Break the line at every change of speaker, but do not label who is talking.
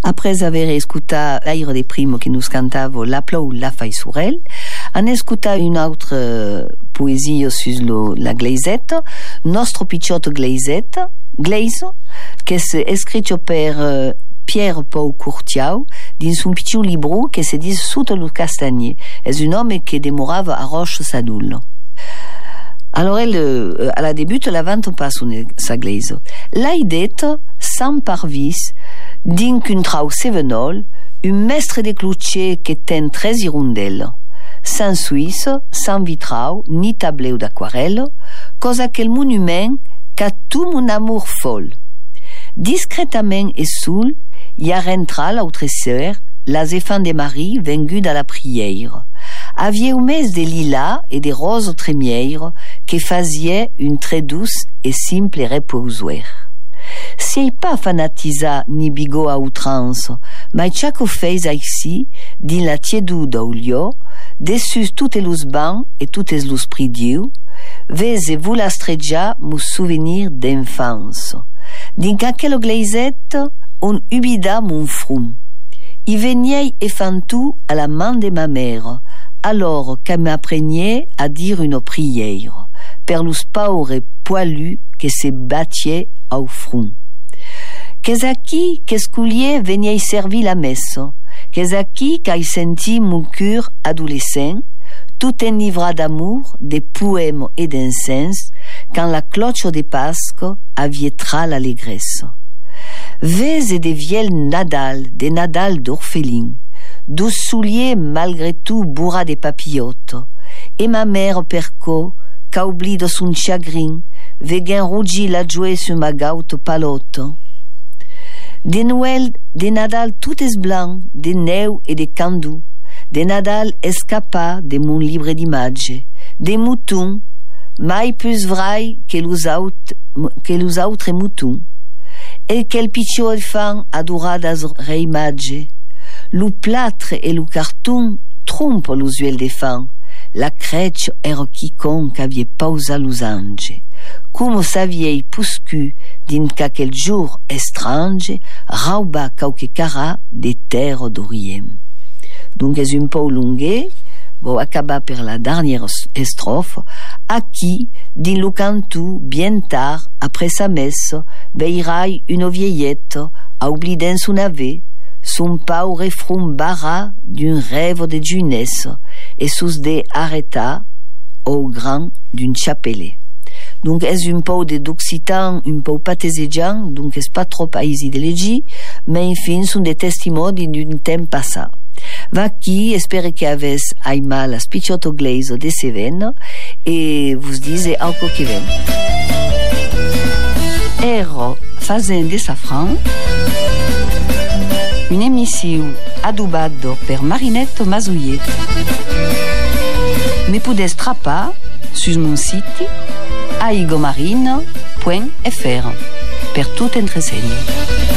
Après aver escutat l'aire de Primo che nous cantavo La plou la fai surel, han escutat une autre poesia sus la gleisetta, Nostro picciotto gleisetta, Gleiso, che è scritto per Pierre Paul Courtiau dins un piccolo libro che si dice Sotto lo castagnier. È un uomo che demorava a Roche Sadullo. Alors elle, à la débute, la vente pas sa glaise. L'ai detto, sans parvis, din qu'un trau sevenol, un mestre de cloutier que ten 13 hirondelles, sans suisse, sans vitrau, ni tableau d'aquarelle, cosa quel monument qu'a tout mon amour folle. Discrètement et soul, y a rentra l'autre sœur, la zéphane de Marie, venue à la prière. Aviez un mes de lilas et de roses trémières que faisiez une très douce et simple reposoire. Si pas fanatisa ni bigot à outrance, mais chaque fait ici, din la tiédude au lieu, dessus toutes les bancs et toutes les pridieux, vese vous la streggia mon souvenir d'enfance. Din quelle glaisette, on ubida mon frum. I veniez et fantou à la main de ma mère, alors qu'elle m'apprenait à dire une prière, per los pauvres poilus que se battiez au front. Qu'est-ce qui, qu'est-ce qu'oulier veniez servir la messe, qu'est-ce qui qu'aille senti mon cœur adolescent, tout enivré d'amour, de poèmes et d'incense, quand la cloche de Pâques avviettra l'allégresse. Vese de vieilles des Nadal d'orphelins, douze souliers malgré tout bourra de papillotes, et ma mère perco, qu'a oublié de son chagrin, vegan rougi la jouer sur ma gaute palote. Des Noël, des Nadal toutes blancs, des neu et des candous, des Nadal escapats de mon livre d'images, des moutons, mai plus vrai que les autres moutons, et quel picciot fan adoradas reimages. Le plâtre et le carton trompent les yeux des fans. La crèche era quiconque avait pausa los anges. Comme saviez puscu din quel jour étrange, rauba qualque cara de terre d'Orient. Donc est un peu longué, bon acabar per la dernière strophe, à qui, din le cantou, bien tard, après sa messe, veirai une vieillette, a oublié son ave, son pauvre front barra d'un rêve de jeunesse, et sous des arrêta au grand d'un chapelet. Donc, est un peu d'occitan, un peu patésédian, donc est pas trop easy de légir, mais enfin, sont des testimoni d'un temps passé. Va qui, espère que avez aimé la spicciotto glaise de Seven, et vous dise algo que vem. Ero Fazenda de Safran, une émission adubado per Marinette Mazouillet. Me podes trapar sur mon site aigomarine.fr per tout entresegno.